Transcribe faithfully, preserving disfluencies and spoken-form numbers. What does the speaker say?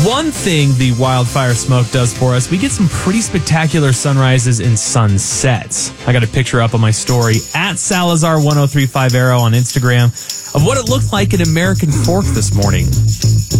One thing the wildfire smoke does for us, we get some pretty spectacular sunrises and sunsets. I got a picture up on my story at Salazar one oh three five Arrow on Instagram of what it looked like in American Fork this morning.